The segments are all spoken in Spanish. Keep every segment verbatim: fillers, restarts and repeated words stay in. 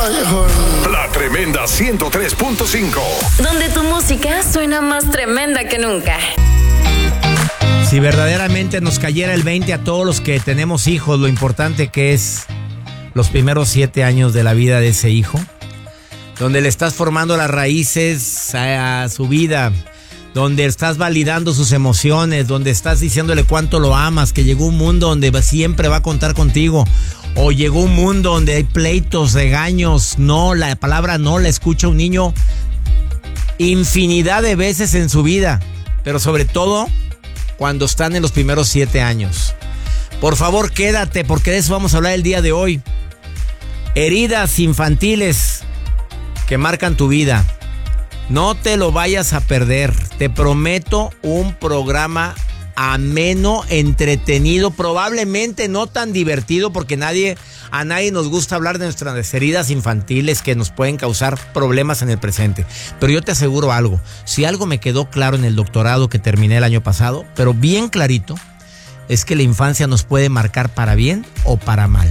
viejón. La Tremenda ciento tres punto cinco. Donde tu música suena más tremenda que nunca. Si verdaderamente nos cayera el veinte a todos los que tenemos hijos, lo importante que es los primeros siete años de la vida de ese hijo, donde le estás formando las raíces a, a su vida, donde estás validando sus emociones, donde estás diciéndole cuánto lo amas, que llegó un mundo donde siempre va a contar contigo, o llegó un mundo donde hay pleitos, regaños, no, la palabra no la escucha un niño infinidad de veces en su vida, pero sobre todo cuando están en los primeros siete años. Por favor, quédate, porque de eso vamos a hablar el día de hoy. Heridas infantiles que marcan tu vida. No te lo vayas a perder. Te prometo un programa ameno, entretenido, probablemente no tan divertido, porque nadie, a nadie nos gusta hablar de nuestras heridas infantiles que nos pueden causar problemas en el presente. Pero yo te aseguro algo, si algo me quedó claro en el doctorado que terminé el año pasado, pero bien clarito, es que la infancia nos puede marcar para bien o para mal.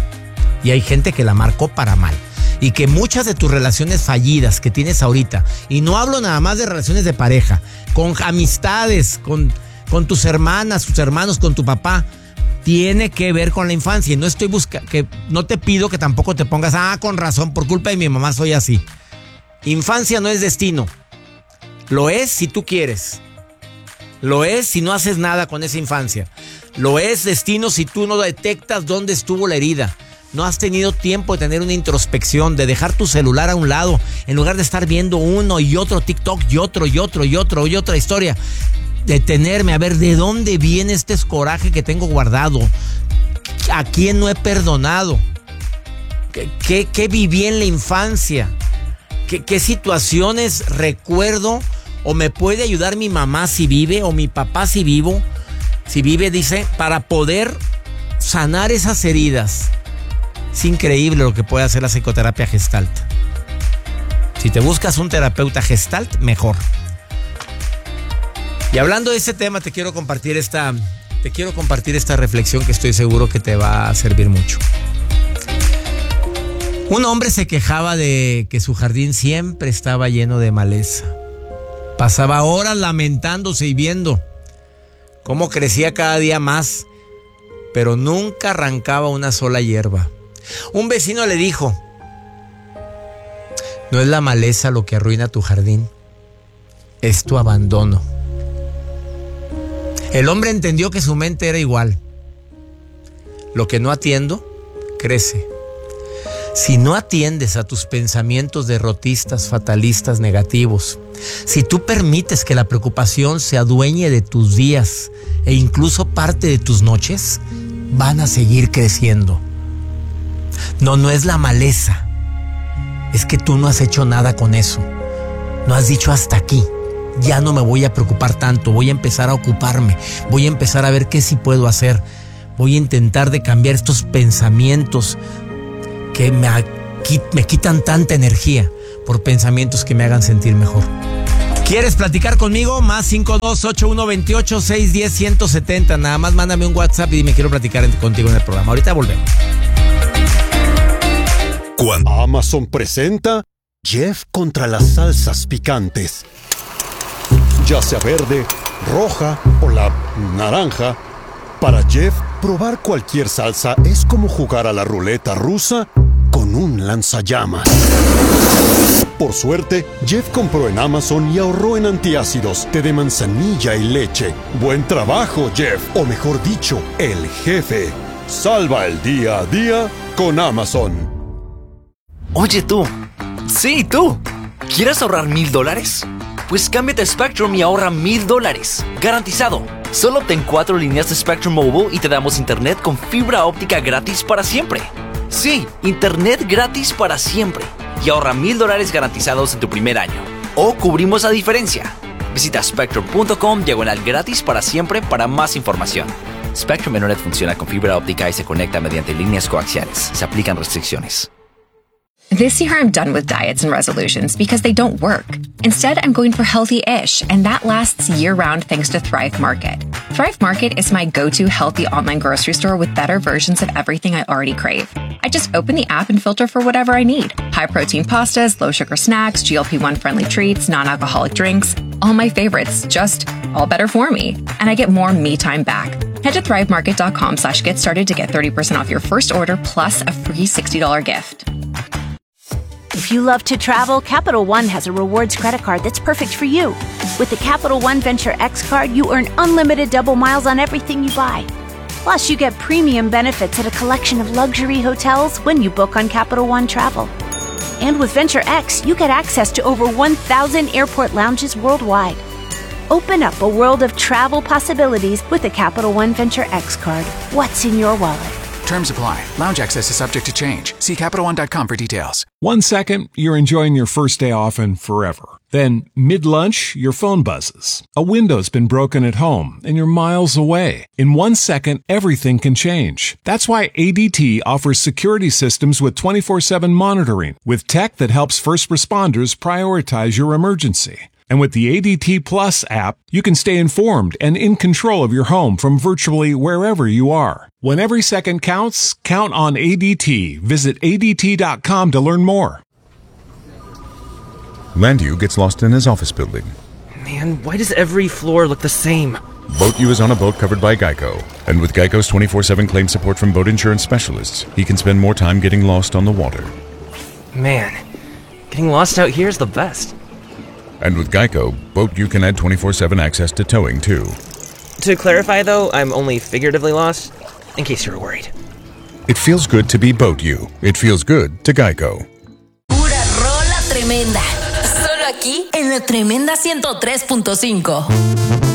Y hay gente que la marcó para mal. Y que muchas de tus relaciones fallidas que tienes ahorita, y no hablo nada más de relaciones de pareja, con amistades, con, con tus hermanas, tus hermanos, con tu papá, tiene que ver con la infancia. Y no estoy buscando, que no te pido que tampoco te pongas, ah, con razón, por culpa de mi mamá soy así. Infancia no es destino. Lo es si tú quieres. Lo es si no haces nada con esa infancia. Lo es destino si tú no detectas dónde estuvo la herida. No has tenido tiempo de tener una introspección, de dejar tu celular a un lado, en lugar de estar viendo uno y otro TikTok y otro y otro y otro y otra historia. Detenerme a ver de dónde viene este coraje que tengo guardado. ¿A quién no he perdonado? ¿Qué, qué, qué viví en la infancia? ¿Qué, qué situaciones recuerdo? ¿O me puede ayudar mi mamá si vive? ¿O mi papá si vivo? Si vive, dice, para poder sanar esas heridas. Es increíble lo que puede hacer la psicoterapia Gestalt. Si te buscas un terapeuta Gestalt, mejor. Y hablando de ese tema, te quiero compartir esta, te quiero compartir esta reflexión que estoy seguro que te va a servir mucho. Un hombre se quejaba de que su jardín siempre estaba lleno de maleza. Pasaba horas lamentándose y viendo cómo crecía cada día más, pero nunca arrancaba una sola hierba. Un vecino le dijo: no es la maleza lo que arruina tu jardín, es tu abandono. El hombre entendió que su mente era igual. Lo que no atiendo, crece. Si no atiendes a tus pensamientos derrotistas, fatalistas, negativos, si tú permites que la preocupación se adueñe de tus días e incluso parte de tus noches, van a seguir creciendo. No, no es la maleza. Es que tú no has hecho nada con eso. No has dicho hasta aquí. Ya no me voy a preocupar tanto. Voy a empezar a ocuparme. Voy a empezar a ver qué sí puedo hacer. Voy a intentar de cambiar estos pensamientos que me, me quitan tanta energía por pensamientos que me hagan sentir mejor. ¿Quieres platicar conmigo? Más cinco dos ocho uno dos ocho seis uno cero uno siete cero. Nada más mándame un WhatsApp y dime quiero platicar contigo en el programa. Ahorita volvemos. Cuando Amazon presenta Jeff contra las salsas picantes. Ya sea verde, roja o la naranja, para Jeff, probar cualquier salsa es como jugar a la ruleta rusa con un lanzallamas. Por suerte, Jeff compró en Amazon y ahorró en antiácidos, té de manzanilla y leche. Buen trabajo, Jeff, o mejor dicho, el jefe. Salva el día a día con Amazon. Oye tú, sí tú, ¿quieres ahorrar mil dólares? Pues cámbiate a Spectrum y ahorra mil dólares, garantizado. Solo obtén cuatro líneas de Spectrum Mobile y te damos internet con fibra óptica gratis para siempre. Sí, internet gratis para siempre. Y ahorra mil dólares garantizados en tu primer año. O cubrimos la diferencia. Visita spectrum punto com diagonal gratis para siempre para más información. Spectrum Internet funciona con fibra óptica y se conecta mediante líneas coaxiales. Se aplican restricciones. This year, I'm done with diets and resolutions because they don't work. Instead, I'm going for healthy-ish, and that lasts year-round thanks to Thrive Market. Thrive Market is my go-to healthy online grocery store with better versions of everything I already crave. I just open the app and filter for whatever I need. High-protein pastas, low-sugar snacks, G L P one friendly treats, non-alcoholic drinks. All my favorites, just all better for me. And I get more me time back. Head to thrivemarket.com slash get started to get thirty percent off your first order plus a free sixty dollars gift. If you love to travel, Capital One has a rewards credit card that's perfect for you. With the Capital One Venture X card, you earn unlimited double miles on everything you buy. Plus, you get premium benefits at a collection of luxury hotels when you book on Capital One Travel. And with Venture X, you get access to over one thousand airport lounges worldwide. Open up a world of travel possibilities with the Capital One Venture X card. What's in your wallet? Terms apply. Lounge access is subject to change. See Capital One dot com for details. One second, you're enjoying your first day off and forever. Then, mid-lunch, your phone buzzes. A window's been broken at home, and you're miles away. In one second, everything can change. That's why A D T offers security systems with twenty-four seven monitoring, with tech that helps first responders prioritize your emergency. And with the A D T Plus app, you can stay informed and in control of your home from virtually wherever you are. When every second counts, count on A D T. Visit A D T dot com to learn more. Landu gets lost in his office building. Man, why does every floor look the same? BoatU is on a boat covered by Geico. And with Geico's twenty-four seven claim support from boat insurance specialists, he can spend more time getting lost on the water. Man, getting lost out here is the best. And with Geico, BoatU can add twenty-four seven access to towing, too. To clarify, though, I'm only figuratively lost, in case you were worried. It feels good to be BoatU. It feels good to Geico. Pura rola tremenda. Solo aquí en la Tremenda ciento tres punto cinco.